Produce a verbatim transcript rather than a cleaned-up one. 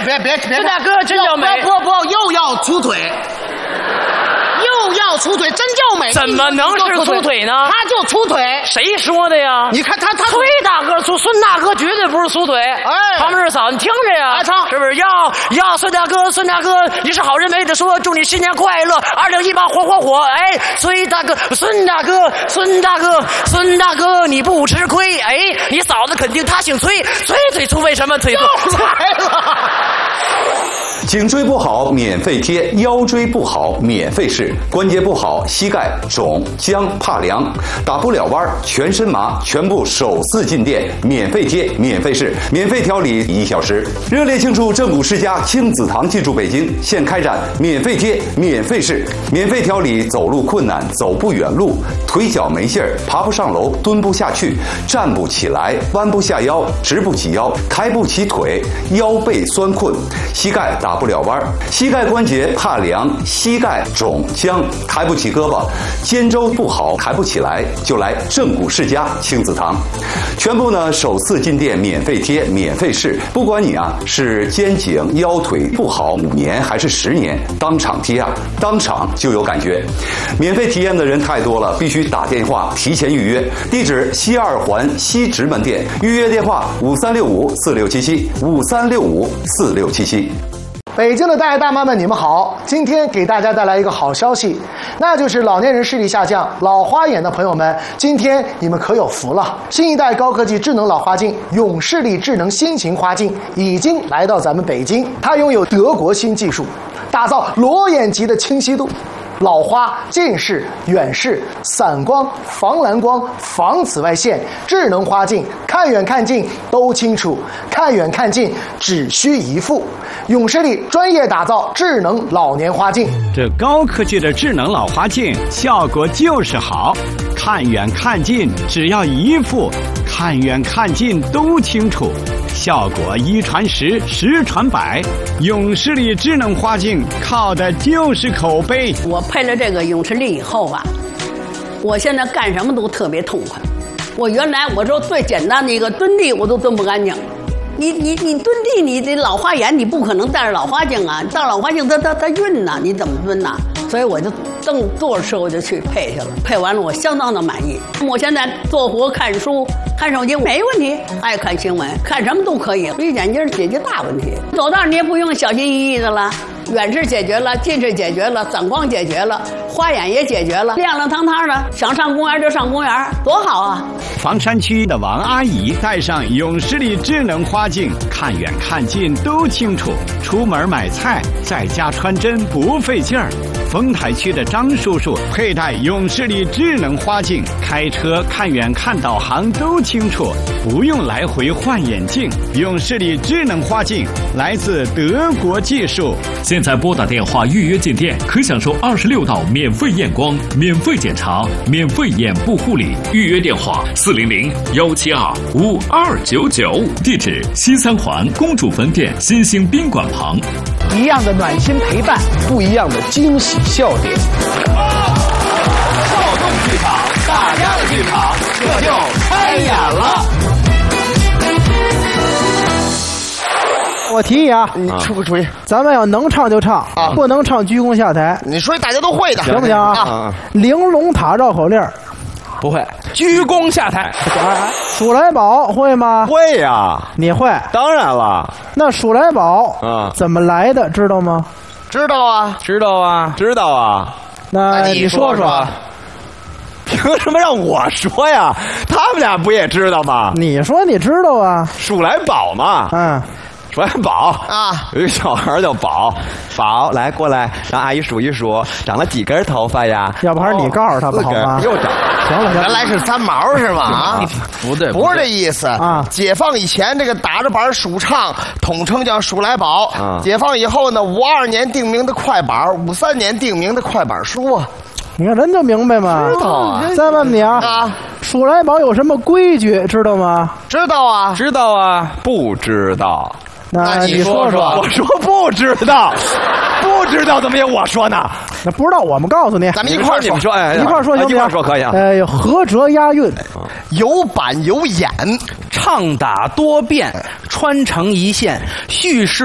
别别别！ 孙大哥真叫美， 不不又要出腿。又要出腿，真叫美！ 怎么能是出腿呢？ 他就出腿。 谁说的呀？ 你看他他崔大哥出，孙大哥绝对不是出腿。哎，旁边二嫂，你听着呀， 唱是不是？要要孙大哥，孙大哥，你是好人没得说，祝你新年快乐，二零一八火火火！哎，崔大哥，孙大哥，孙大哥，孙大哥，你不吃亏。哎，你嫂子肯定她姓崔，崔腿粗为什么腿粗？ 来了。 颈椎不好免费贴，腰椎不好免费试，关节不好膝盖肿僵怕凉，打不了弯全身麻，全部首次进店免费贴免费试，免费调理一小时。热烈庆祝正骨世家亲子堂进驻北京，现开展免费贴免费试，免费调理走路困难、走不远路、腿脚没劲儿、爬不上楼、蹲不下去、站不起来、弯不下腰、直不起腰、抬不起腿、腰背酸困、膝盖打不了弯，膝盖关节怕凉、膝盖肿僵、抬不起胳膊、肩周不好抬不起来，就来正骨世家亲子堂。全部呢首次进店免费贴免费试，不管你啊是肩颈腰腿不好五年还是十年，当场贴啊，当场就有感觉。免费体验的人太多了，必须打电话提前预约。地址西二环西直门店，预约电话五三六五四六七七五三六五四六七七。 北京的大爷大妈们，你们好！今天给大家带来一个好消息，那就是老年人视力下降、老花眼的朋友们，今天你们可有福了！新一代高科技智能老花镜永视力智能新型花镜已经来到咱们北京，它拥有德国新技术，打造裸眼级的清晰度。老花、近视、远视、散光、防蓝光、防紫外线，智能花镜，看远看近都清楚，看远看近只需一副。永视力专业打造智能老年花镜， 这高科技的智能老花镜效果就是好，看远看近只要一副，看远看近都清楚，效果一传十，十传百。永视力智能花镜靠的就是口碑。 我配了这个永视力以后吧，我现在干什么都特别痛快。我原来我说最简单的一个蹲地我都蹲不干净，你你你蹲地，你这老花眼你不可能戴着老花镜啊，戴老花镜它它它晕呐，你怎么蹲呐？所以我就正坐着车我就去配去了，配完了我相当的满意。我现在做活看书看手机没问题，爱看新闻看什么都可以，绿眼镜解决大问题。走道你也不用小心翼翼的了，远视解决了，近视解决了，散光解决了，花眼也解决了，亮亮堂堂的，想上公园就上公园，多好啊！ 房山区的王阿姨戴上永视力智能花镜，看远看近都清楚，出门买菜在家穿针不费劲儿。丰台区的张叔叔佩戴永视力智能花镜，开车看远看导航都清楚，不用来回换眼镜。永视力智能花镜来自德国技术。 现在拨打电话预约进店，可享受二十六道免费验光、免费检查、免费眼部护理。预约电话四零零幺七二五二九九，地址西三环公主坟店新兴宾馆旁。 一样的暖心陪伴，不一样的惊喜笑点。 躁动剧场，大家的剧场，这就开演了。 我提议啊， 你出不出去？ 咱们要能唱就唱，啊、不能唱鞠躬下台。 你说大家都会的， 行不行啊？啊玲珑塔绕口令不会，鞠躬下台。 数来宝会吗？ 会呀、啊， 你会？ 当然了。 那数来宝啊，怎么来的？知道吗？ 知道啊， 知道啊，知道啊。 那你说说， 凭什么让我说呀？他们俩不也知道吗？ 你说你知道啊？ 数来宝嘛。嗯。数来宝啊， 有一个小孩叫宝，宝来过来，让阿姨数一数，长了几根头发呀？ 要不还是你告诉他们好吗？ 又长， 行了，原来是三毛是吗？啊， 不对， 不是这意思啊。解放以前这个打着板数唱，统称叫数来宝。啊，解放以后呢，五二年定名的快板，五三年定名的快板书啊。 你看人就明白吗？ 知道啊。 再问你啊，啊，数来宝有什么规矩？知道吗？ 知道啊， 知道啊，不知道。 那你说说， 我说不知道，不知道怎么有我说呢？ 那不知道，我们告诉你， 咱们一块儿说， 说，哎， 一块儿说行不行？ 一块儿说可以啊。 哎，合辙押韵， 有板有眼， 唱打多变，穿成一线，叙事。